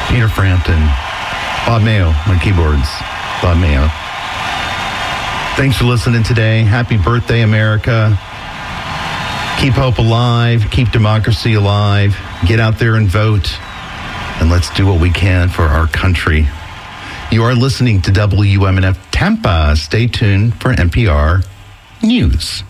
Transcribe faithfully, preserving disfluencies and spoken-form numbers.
Peter Frampton, Bob Mayo on keyboards. Bob Mayo. Thanks for listening today. Happy birthday, America. Keep hope alive. Keep democracy alive. Get out there and vote. And let's do what we can for our country. You are listening to W M N F Tampa. Stay tuned for N P R News.